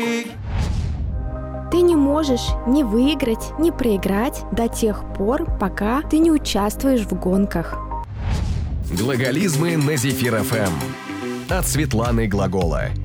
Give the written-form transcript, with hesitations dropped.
Ты не можешь ни выиграть, ни проиграть до тех пор, пока ты не участвуешь в гонках. Глаголизмы на Зефир ФМ. От Светланы Глагола.